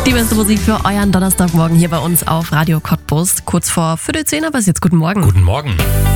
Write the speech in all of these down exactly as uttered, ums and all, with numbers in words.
Die beste Musik für euren Donnerstagmorgen hier bei uns auf Radio Cottbus. Kurz vor Viertel zehn, aber ist jetzt guten Morgen. Guten Morgen.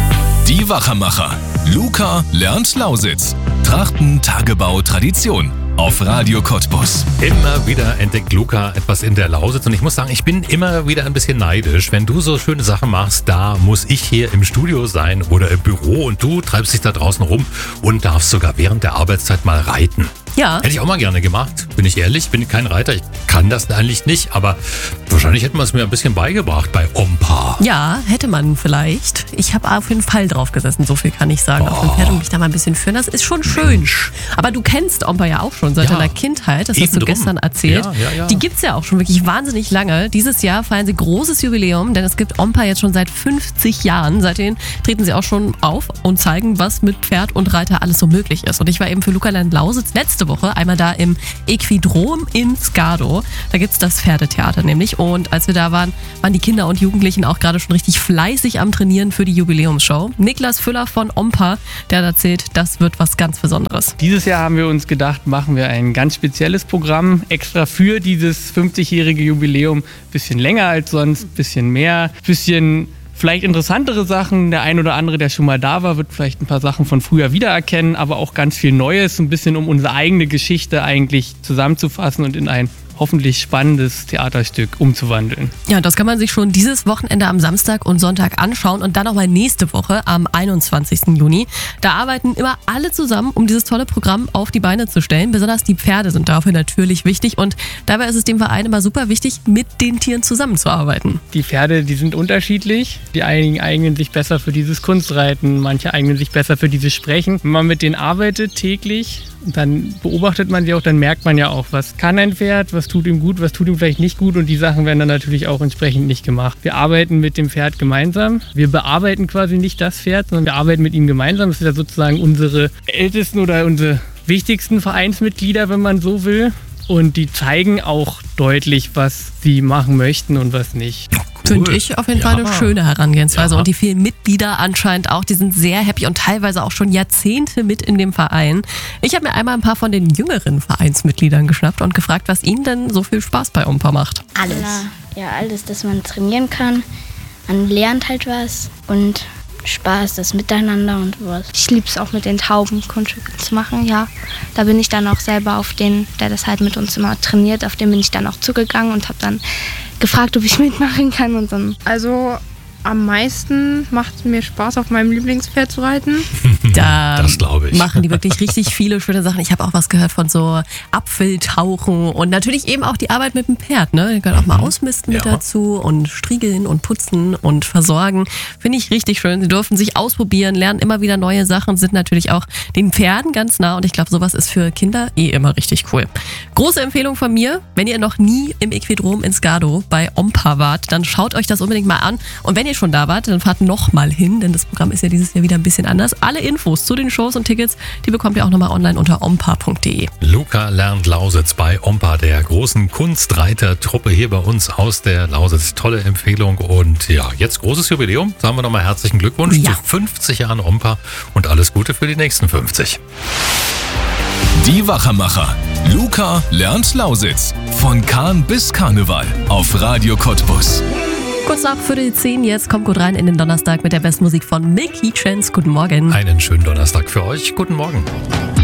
Die Wachermacher. Luca lernt Lausitz. Trachten, Tagebau, Tradition. Auf Radio Cottbus. Immer wieder entdeckt Luca etwas in der Lausitz und ich muss sagen, ich bin immer wieder ein bisschen neidisch. Wenn du so schöne Sachen machst, da muss ich hier im Studio sein oder im Büro und du treibst dich da draußen rum und darfst sogar während der Arbeitszeit mal reiten. Ja. Hätte ich auch mal gerne gemacht, bin ich ehrlich, bin kein Reiter, ich kann das eigentlich nicht, aber wahrscheinlich hätte man es mir ein bisschen beigebracht bei Ompa. Ja, hätte man vielleicht. Ich habe auf jeden Fall drauf gesessen, so viel kann ich sagen. Oh. Auf dem Pferd und mich da mal ein bisschen führen, das ist schon schön. Mensch. Aber du kennst Ompa ja auch schon seit Ja. deiner Kindheit, das Eben hast du drum. gestern erzählt. Ja, ja, ja. Die gibt's ja auch schon wirklich wahnsinnig lange. Dieses Jahr feiern sie großes Jubiläum, denn es gibt Ompa jetzt schon seit fünfzig Jahren. Seitdem treten sie auch schon auf und zeigen, was mit Pferd und Reiter alles so möglich ist. Und ich war eben für Luca lernt Lausitz letzte Woche einmal da im Equidrom in Skado. Da gibt's das Pferdetheater nämlich. Und als wir da waren, waren die Kinder und Jugendlichen auch gerade schon richtig fleißig am Trainieren für die Jubiläumsshow. Niklas Füller von Ompa, der hat erzählt, das wird was ganz Besonderes. Dieses Jahr haben wir uns gedacht, machen wir ein ganz spezielles Programm extra für dieses fünfzigjährige Jubiläum. Bisschen länger als sonst, bisschen mehr, bisschen vielleicht interessantere Sachen. Der ein oder andere, der schon mal da war, wird vielleicht ein paar Sachen von früher wiedererkennen, aber auch ganz viel Neues, ein bisschen um unsere eigene Geschichte eigentlich zusammenzufassen und in ein hoffentlich spannendes Theaterstück umzuwandeln. Ja, das kann man sich schon dieses Wochenende am Samstag und Sonntag anschauen und dann nochmal nächste Woche am einundzwanzigsten Juni. Da arbeiten immer alle zusammen, um dieses tolle Programm auf die Beine zu stellen. Besonders die Pferde sind dafür natürlich wichtig und dabei ist es dem Verein immer super wichtig, mit den Tieren zusammenzuarbeiten. Die Pferde, die sind unterschiedlich. Die einigen eignen sich besser für dieses Kunstreiten, manche eignen sich besser für dieses Sprechen. Wenn man mit denen arbeitet täglich, dann beobachtet man sie auch, dann merkt man ja auch, was kann ein Pferd, was tut ihm gut, was tut ihm vielleicht nicht gut und die Sachen werden dann natürlich auch entsprechend nicht gemacht. Wir arbeiten mit dem Pferd gemeinsam. Wir bearbeiten quasi nicht das Pferd, sondern wir arbeiten mit ihm gemeinsam. Das sind ja sozusagen unsere ältesten oder unsere wichtigsten Vereinsmitglieder, wenn man so will. Und die zeigen auch deutlich, was sie machen möchten und was nicht. Finde ich auf jeden Fall Ja. eine schöne Herangehensweise. Ja. Und die vielen Mitglieder anscheinend auch, die sind sehr happy und teilweise auch schon Jahrzehnte mit in dem Verein. Ich habe mir einmal ein paar von den jüngeren Vereinsmitgliedern geschnappt und gefragt, was ihnen denn so viel Spaß bei Ompa macht. Alles. Ja, alles, dass man trainieren kann. Man lernt halt was und Spaß, das Miteinander und sowas. Ich liebe es auch mit den Tauben Kunststücke zu machen, ja. Da bin ich dann auch selber auf den, der das halt mit uns immer trainiert, auf den bin ich dann auch zugegangen und habe dann gefragt, ob ich mitmachen kann und dann. Also am meisten macht es mir Spaß, auf meinem Lieblingspferd zu reiten. Da Das glaube ich. machen die wirklich richtig viele schöne Sachen. Ich habe auch was gehört von so Apfeltauchen und natürlich eben auch die Arbeit mit dem Pferd. Ne? Die können auch mal ausmisten mit Ja. dazu und striegeln und putzen und versorgen. Finde ich richtig schön. Sie dürfen sich ausprobieren, lernen immer wieder neue Sachen, sind natürlich auch den Pferden ganz nah und ich glaube, sowas ist für Kinder eh immer richtig cool. Große Empfehlung von mir, wenn ihr noch nie im Equidrom in Skado bei Ompa wart, dann schaut euch das unbedingt mal an und wenn ihr schon da wart, dann fahrt noch mal hin, denn das Programm ist ja dieses Jahr wieder ein bisschen anders. Alle Infos zu den Shows und Tickets, die bekommt ihr auch nochmal online unter ompa punkt de. Luca lernt Lausitz bei Ompa, der großen Kunstreitertruppe hier bei uns aus der Lausitz. Tolle Empfehlung und ja, jetzt großes Jubiläum. Sagen wir nochmal herzlichen Glückwunsch Ja. zu fünfzig Jahren Ompa und alles Gute für die nächsten fünfzig. Die Wachermacher. Luca lernt Lausitz. Von Kahn bis Karneval. Auf Radio Cottbus. Kurz nach Viertel zehn, jetzt kommt gut rein in den Donnerstag mit der besten Musik von Milky Chance. Guten Morgen. Einen schönen Donnerstag für euch. Guten Morgen.